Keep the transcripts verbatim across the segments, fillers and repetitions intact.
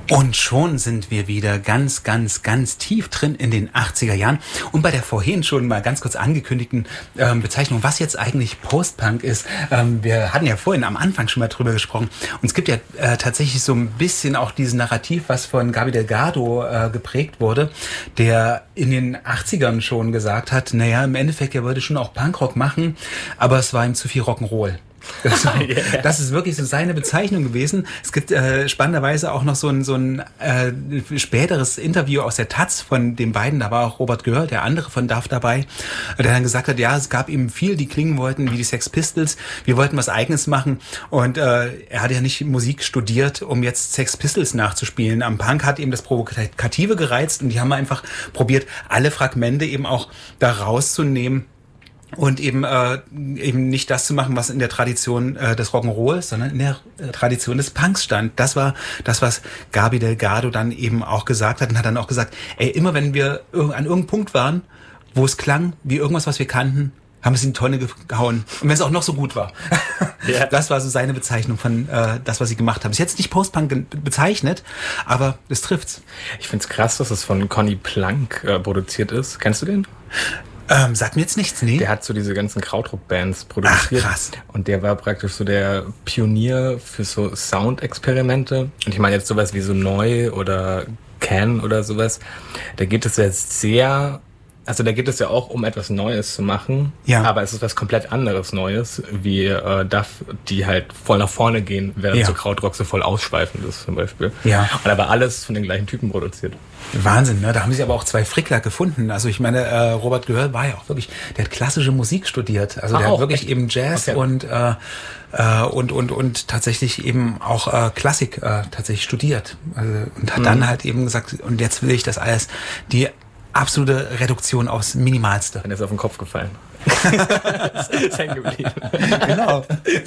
Und schon sind wir wieder ganz, ganz, ganz tief drin in den achtziger Jahren. Und bei der vorhin schon mal ganz kurz angekündigten ähm, Bezeichnung, was jetzt eigentlich Post-Punk ist. Ähm, wir hatten ja vorhin am Anfang schon mal drüber gesprochen. Und es gibt ja äh, tatsächlich so ein bisschen auch diesen Narrativ, was von Gaby Delgado äh, geprägt wurde, der in den achtzigern schon gesagt hat, naja, im Endeffekt, er wollte schon auch Punkrock machen, aber es war ihm zu viel Rock'n'Roll. Das, yeah. das ist wirklich so seine Bezeichnung gewesen. Es gibt äh, spannenderweise auch noch so ein, so ein äh, späteres Interview aus der Taz von den beiden. Da war auch Robert Göhr, der andere von D A F, dabei, der dann gesagt hat, ja, es gab eben viel, die klingen wollten wie die Sex Pistols. Wir wollten was Eigenes machen und äh, er hat ja nicht Musik studiert, um jetzt Sex Pistols nachzuspielen. Am Punk hat eben das Provokative gereizt und die haben einfach probiert, alle Fragmente eben auch da rauszunehmen. Und eben äh, eben nicht das zu machen, was in der Tradition äh, des Rock'n'Roll, sondern in der äh, Tradition des Punks stand. Das war das, was Gaby Delgado dann eben auch gesagt hat und hat dann auch gesagt, ey, immer wenn wir irg- an irgendeinem Punkt waren, wo es klang wie irgendwas, was wir kannten, haben wir es in die Tonne gehauen. Und wenn es auch noch so gut war. Yeah. Das war so seine Bezeichnung von äh, das, was sie gemacht haben. Ist jetzt nicht Post-Punk ge- bezeichnet, aber es trifft's. Ich find's krass, dass es von Conny Plank äh, produziert ist. Kennst du den? Ähm, sagt mir jetzt nichts, nee. Der hat so diese ganzen Krautrock-Bands produziert. Ach, krass. Und der war praktisch so der Pionier für so Soundexperimente. Und ich meine jetzt sowas wie so Neu oder Can oder sowas. Da geht es ja sehr... Also da geht es ja auch um etwas Neues zu machen, ja. Aber es ist was komplett anderes Neues, wie äh, D A F, die halt voll nach vorne gehen, während ja. so Krautrock so voll ausschweifend ist zum Beispiel. Ja. Und aber alles von den gleichen Typen produziert. Wahnsinn, ne? Da haben sie aber auch zwei Frickler gefunden. Also ich meine, äh, Robert Göhr war ja auch wirklich, der hat klassische Musik studiert. Also ah, der auch, hat wirklich echt? eben Jazz okay. und, äh, äh, und und und tatsächlich eben auch äh, Klassik äh, tatsächlich studiert. Also, und hat mhm. dann halt eben gesagt, und jetzt will ich das alles, die absolute Reduktion aufs Minimalste. Dann ist auf den Kopf gefallen. Ist hängen geblieben. Genau.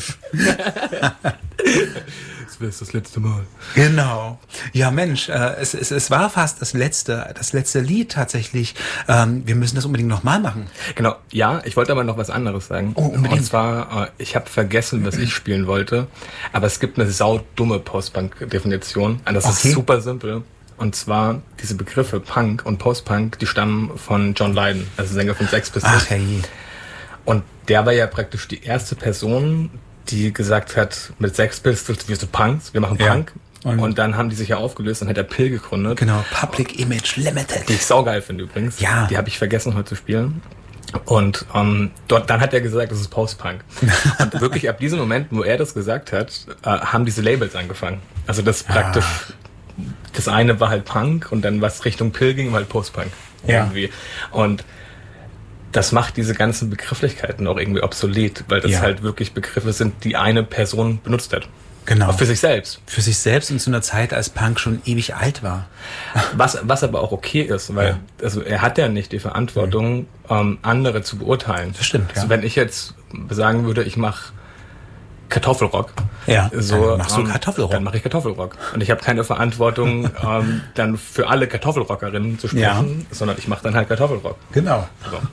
Das wäre das letzte Mal. Genau. Ja, Mensch, äh, es, es, es war fast das letzte, das letzte Lied tatsächlich. Ähm, wir müssen das unbedingt nochmal machen. Genau. Ja, ich wollte aber noch was anderes sagen. Oh, unbedingt. Und zwar, äh, ich habe vergessen, was ich spielen wollte, aber es gibt eine saudumme Post-Punk-Definition. Und das okay. ist super simpel. Und zwar diese Begriffe Punk und Post-Punk, die stammen von John Lydon, also Sänger von Sex Pistols. Ach, hey. Und der war ja praktisch die erste Person, die gesagt hat, mit Sex Pistols, wir sind Punks, wir machen Punk. Ja. Und, und dann haben die sich ja aufgelöst, dann hat er P I L gegründet. Genau, Public Image Limited. Die ich saugeil finde übrigens. Ja. Die habe ich vergessen heute zu spielen. Und ähm, dort, dann hat er gesagt, das ist Post-Punk. Und wirklich ab diesem Moment, wo er das gesagt hat, äh, haben diese Labels angefangen. Also das praktisch... Ah. Das eine war halt Punk und dann was Richtung P I L ging, war halt Post-Punk. Ja. Irgendwie. Und das macht diese ganzen Begrifflichkeiten auch irgendwie obsolet, weil das ja. halt wirklich Begriffe sind, die eine Person benutzt hat. Genau. Auch für sich selbst. Für sich selbst und zu einer Zeit, als Punk schon ewig alt war. Was, was aber auch okay ist, weil ja. also er hat ja nicht die Verantwortung, mhm. ähm, andere zu beurteilen. Das stimmt, ja. Also wenn ich jetzt sagen würde, ich mache Kartoffelrock. Ja, so, dann machst du ähm, Kartoffelrock. Dann mache ich Kartoffelrock. Und ich habe keine Verantwortung, ähm, dann für alle Kartoffelrockerinnen zu sprechen, ja. sondern ich mache dann halt Kartoffelrock. Genau. So.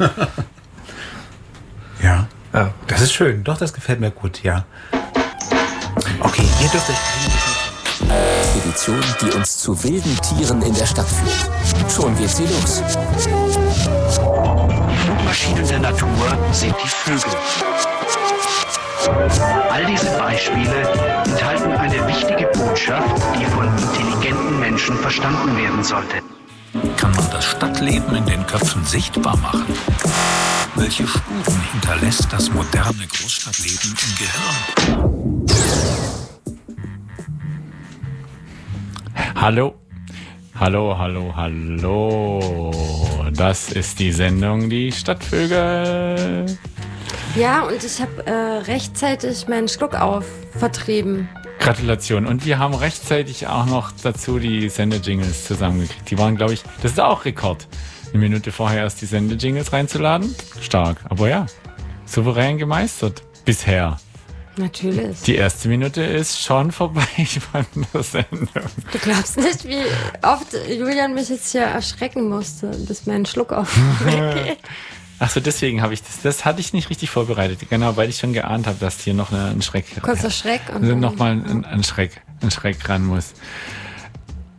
ja. ja. Das ist schön. Doch, das gefällt mir gut, ja. Okay, ihr dürft euch... Expedition, die uns zu wilden Tieren in der Stadt führt. Schon geht sie los. Die Flugmaschinen der Natur sind die Vögel. All diese Beispiele enthalten eine wichtige Botschaft, die von intelligenten Menschen verstanden werden sollte. Kann man das Stadtleben in den Köpfen sichtbar machen? Welche Spuren hinterlässt das moderne Großstadtleben im Gehirn? Hallo, hallo, hallo, hallo. Das ist die Sendung Die Stadtvögel. Ja, und ich habe äh, rechtzeitig meinen Schluck auf vertrieben. Gratulation. Und wir haben rechtzeitig auch noch dazu die Sendejingles zusammengekriegt. Die waren, glaube ich, das ist auch Rekord. Eine Minute vorher erst die Sendejingles reinzuladen. Stark. Aber ja, souverän gemeistert. Bisher. Natürlich. Die erste Minute ist schon vorbei von der Sendung. Du glaubst nicht, wie oft Julian mich jetzt hier erschrecken musste, bis mein Schluck auf weggeht. Ach so, deswegen habe ich das, das hatte ich nicht richtig vorbereitet. Genau, weil ich schon geahnt habe, dass hier noch ein Schreck... Kurzer Schreck. Und also nochmal ein, ein Schreck, ein Schreck ran muss.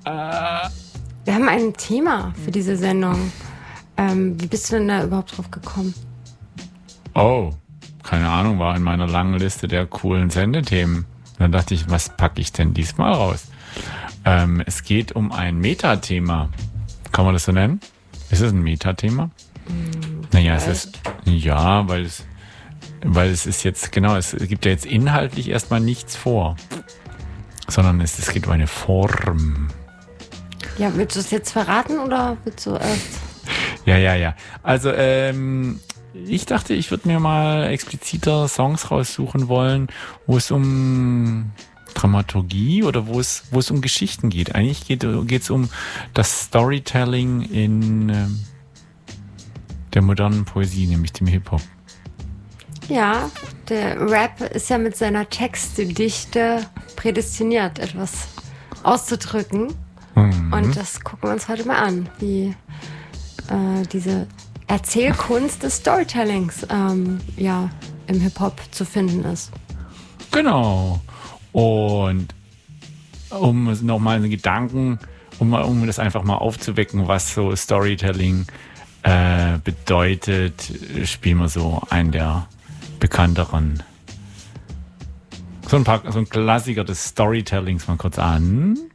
Wir haben ein Thema für diese Sendung. Ähm, wie bist du denn da überhaupt drauf gekommen? Oh, keine Ahnung, war in meiner langen Liste der coolen Sendethemen. Dann dachte ich, was packe ich denn diesmal raus? Ähm, es geht um ein Metathema. Kann man das so nennen? Ist es ein Metathema? Hm, naja, es ist, ja, weil es, weil es ist jetzt, genau, es gibt ja jetzt inhaltlich erstmal nichts vor. Sondern es, es geht um eine Form. Ja, willst du es jetzt verraten oder willst du erst? Ja, ja, ja. Also, ähm, ich dachte, ich würde mir mal expliziter Songs raussuchen wollen, wo es um Dramaturgie oder wo es, wo es um Geschichten geht. Eigentlich geht es um das Storytelling in ähm, der modernen Poesie, nämlich dem Hip-Hop. Ja, der Rap ist ja mit seiner Textdichte prädestiniert, etwas auszudrücken. Mhm. Und das gucken wir uns heute mal an, wie äh, diese Erzählkunst des Storytellings ähm, ja, im Hip-Hop zu finden ist. Genau. Und um nochmal einen Gedanken, um, um das einfach mal aufzuwecken, was so Storytelling äh, bedeutet, spielen wir so einen der bekannteren, so ein paar, so ein Klassiker des Storytellings mal kurz an.